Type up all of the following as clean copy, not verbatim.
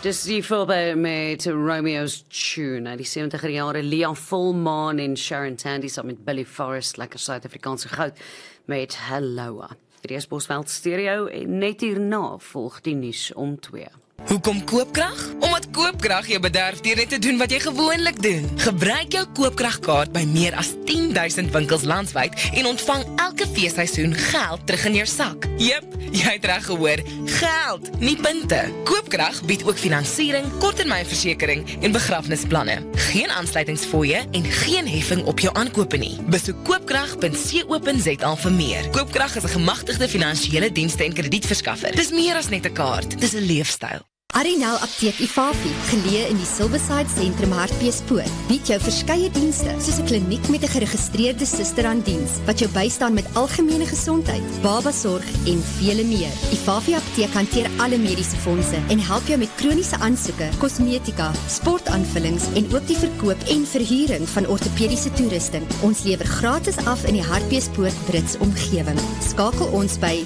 Dis die voorbeeld met Romeo's Tune, die 70-jarige Leon Volmaan en Sharon Tandy saam met Billy Forrest, lekker Suid-Afrikaanse goud met Helloa. Hier is Bosveld Stereo en net hierna volg die nuus om 2. Hoekom koopkrag? Omdat koopkrag jou bederf deur net te doen wat jy gewoonlik doen. Gebruik jou koopkragkaart by meer as 10,000 winkels landwyd en ontvang elke feesseisoen geld terug in jou sak. Jep, jy het reg gehoor, geld, nie punte. Koopkrag bied ook finansiering, korttermynversekering en begrafnisplanne. Geen aansluitingsfooie en geen heffing op jou aankope nie. Besoek koopkrag.co.za vir meer. Koopkrag is 'n gemagtigde finansiële dienste en kredietverskaffer. Dis meer as net 'n kaart, dis 'n leefstyl. Arinel Apteek Ifafi, geleë in die Silverside Sentrum Hartbeespoort, bied jou verskeie dienste, soos 'n kliniek met 'n geregistreerde suster aan diens, wat jou bystaan met algemene gesondheid, babasorg en vele meer. Ifafi Apteek hanteer alle mediese fondse en help jou met kroniese aansoeke, kosmetika, sportaanvullings en ook die verkoop en verhuuring van ortopediese toerusting. Ons lewer gratis af in die Hartbeespoort Brits omgewing. Skakel ons by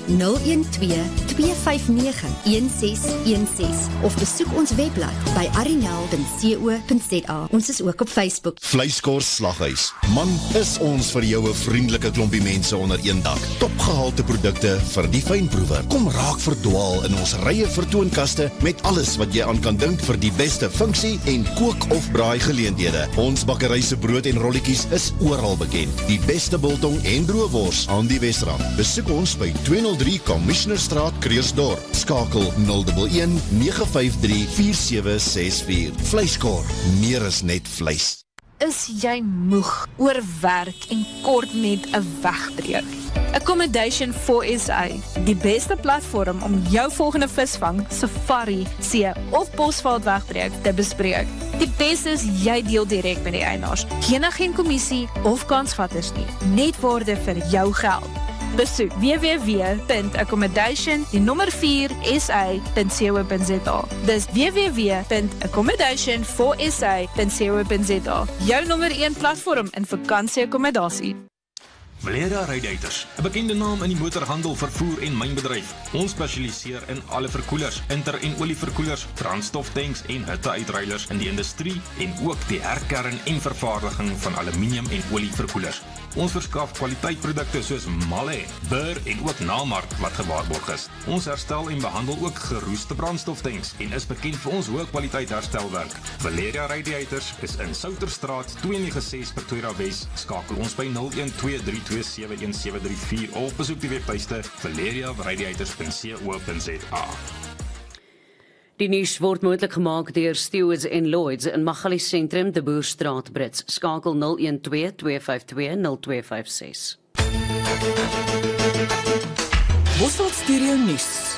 012-259-1616 of besoek ons webblad by arinel.co.za. Ons is ook op Facebook. Vleiskors Slaghuis. Man, is ons vir jou 'n vriendelike klompie mense onder een dak. Topgehalte produkte vir die fynproewer. Kom raak verdwaal in ons rye vertoonkaste met alles wat jy aan kan dink vir die beste funksie en kook of braai geleenthede. Ons bakkery se brood en rolletjies is oral bekend. Die beste biltong en droëwors aan die Wesrand. Besoek ons by 203 Commissionerstraat, Kreersdorp. Skakel 011 953-4764. Vleiskor, meer as net vleis. Is jy moeg, oorwerk en kort met 'n wegbreek? Accommodation for SA, die beste platform om jou volgende visvang, safari, see of Bosveld wegbreek te bespreek. Die beste is jy deel direk met die eienaars. Geen kommissie of kansvatters nie, net waarde vir jou geld. Besoek www.accommodation4sa.co.za. Dis www.accommodation4sa.co.za. Jou nommer 1 platform in vakansieakkommodasie. Valeria Radiators, 'n bekende naam in die motorhandel, vervoer en mynbedryf. Ons spesialiseer in alle verkoelers, inter- en olieverkoelers, brandstoftanks en hitteuitruilers in die industrie en ook die herkern en vervaardiging van aluminium en olieverkoelers. Ons verskaf kwaliteitprodukte soos Malle, Burr en ook Nalmark wat gewaarborg is. Ons herstel en behandel ook geroeste brandstoftanks en is bekend vir ons hoë kwaliteit herstelwerk. Valeria Radiators is in Souterstraat 296 Pretoria Wes. Skakel ons by 0123271734 of besoek die webtuiste valeriaradiators.co.za. Die nuus word moontlik gemaak deur Stewards & Lloyds in Magalies Sentrum, De Boerstraat, Brits. Skakel 012-252-0256. Bosveld Stereo nuus.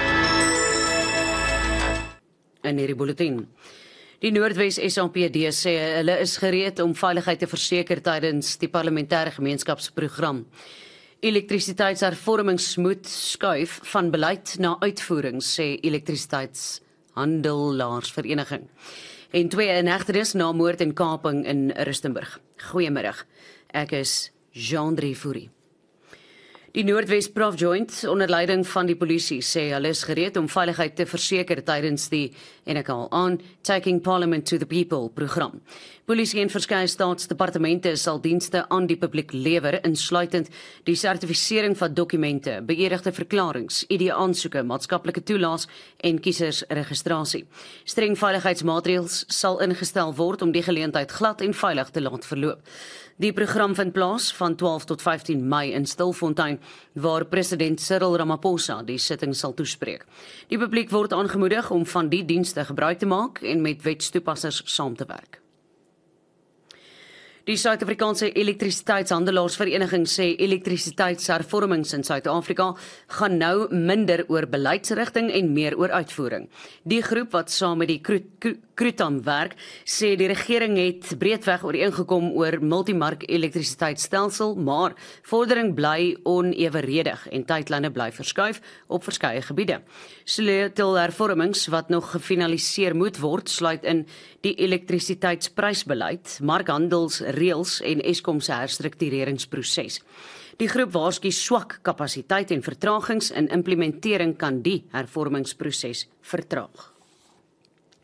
In hierdie bulletin. Die Noordwes SAPD sê hulle is gereed om veiligheid te verseker tydens die parlementêre gemeenskapsprogram. Elektrisiteitshervormings moet skuif van beleid na uitvoering, sê Elektrisiteitshandelaarsvereniging. En 2 inhegtenis na moord en kaping in Rustenburg. Goeiemiddag, ek is Jean-Drie Fourie. Die Noordwes Prof Joint onder leiding van die polisie sê hulle is gereed om veiligheid te verseker tydens die, en ek haal aan, Taking Parliament to the People program. Polisie en verskeie staatsdepartemente sal dienste aan die publiek lewer, insluitend die sertifisering van dokumente, beëdigde verklarings, ID-aansoeke, maatskaplike toelaas en kiesersregistrasie. Streng veiligheidsmaatreëls sal ingestel word om die geleentheid glad en veilig te laat verloop. Die program vind plaas van 12 tot 15 Mei in Stilfontein, waar president Cyril Ramaphosa die sitting sal toespreek. Die publiek word aangemoedig om van die dienste gebruik te maak en met wetstoepassers saam te werk. Die Suid-Afrikaanse Elektrisiteitshandelaarsvereniging sê elektrisiteitshervormings in Suid-Afrika gaan nou minder oor beleidsrigting en meer oor uitvoering. Die groep wat saam met die Krutam werk, sê die regering het breedweg ooreengekom oor multimark elektrisiteitsstelsel, maar vordering bly oneweredig en tydlyne bly verskuif op verskeie gebiede. Sleutelhervormings wat nog gefinaliseer moet word, sluit in die elektrisiteitsprysbeleid, markhandelsreëls en Eskom se herstruktureringsproses. Die groep waarsku swak kapasiteit en vertragings in implementering kan die hervormingsproses vertraag.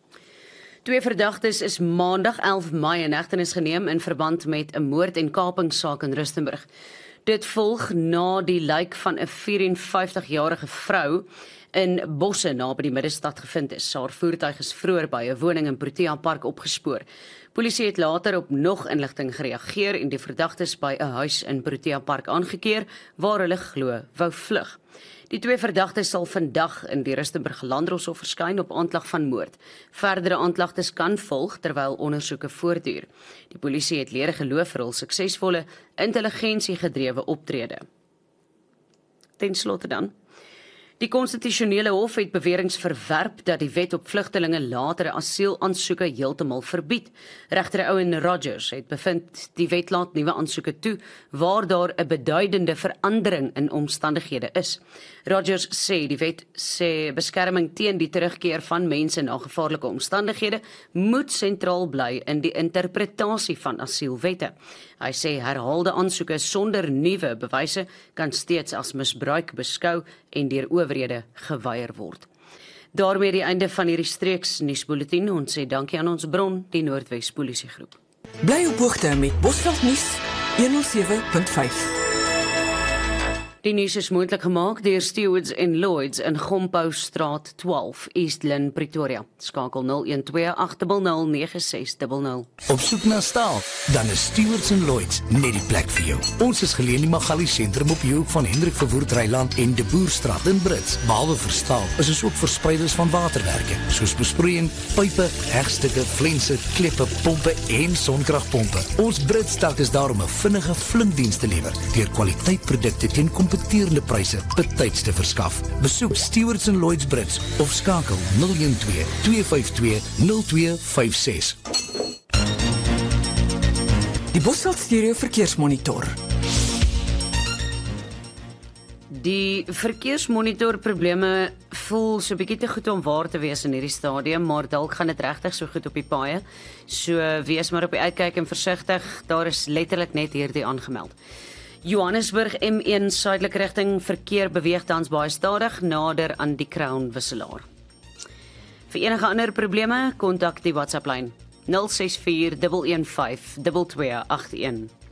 2 verdagtes is maandag 11 Mei in hegtenis geneem in verband met 'n moord- en kapingssaak in Rustenburg. Dit volg na die lijk van 'n 54-jarige vrou in bosse naby die middestad gevind is. Haar voertuig is vroeër by 'n woning in Protea Park opgespoor. Polisie het later op nog inligting gereageer en die verdagtes by 'n huis in Protea Park aangekeer waar hulle glo wou vlug. Die 2 verdagtes sal vandag in die Rustenburg Landdroshof verskyn op aanklag van moord. Verdere aanklagtes kan volg terwyl ondersoeke voortduur. Die polisie het lede geloof vir hul suksesvolle, intelligensiegedrewe optrede. Ten slotte dan. Die konstitusionele hof het beweringe verwerp dat die wet op vlugtelinge latere asielaansoeke heeltemal verbied. Regter Owen Rogers het bevind die wet laat nuwe aansoeke toe waar daar 'n beduidende verandering in omstandighede is. Rogers sê die wet sê beskerming teen die terugkeer van mense na gevaarlike omstandighede moet sentraal bly in die interpretasie van asielwette. Hy sê herhaalde aansoeke sonder nuwe bewyse kan steeds as misbruik beskou en deur owerhede geweier word. Daarmee die einde van hierdie streeks nuusbulletin. Ons sê dankie aan ons bron, die Noordwes Polisiegroep. Bly op hoogte met Bosveld nuus 107.5. Die nuus is moontlik gemaak deur Stewards & Lloyds in Gompo Straat 12, East Lynne, Pretoria. Skakel 0128009600. Op soek na staal, dan is Stewards & Lloyds net die plek vir jou. Ons is geleë in die Magali sentrum op die hoek van Hendrik Verwoerd Reiland en De Boerstraat in Brits. Behalwe vir staal, is ons ook verspreiders van waterwerke, soos besproeiing, pype, hegstukke, flense, kleppe, pompe en sonkragpompe. Ons Brits dak is daar om 'n vinnige flinkdiens te lewer, deur kwaliteitprodukte teen kompeterende pryse betyds te verskaf. Besoek Stewards & Lloyds Brits of skakel 012-252-0256. Die Bosveld Stereo Verkeersmonitor. Die verkeersmonitorprobleme voel so bietjie te goed om waar te wees in hierdie stadium, maar dalk gaan dit regtig so goed op die paaie. So wees maar op die uitkyk en versigtig, daar is letterlik net hierdie aangemeld. Johannesburg M1 suidelike rigting verkeer beweeg tans baie stadig nader aan die Crown wisselaar. Vir enige ander probleme, kontak die WhatsApp lyn 064 115 2281.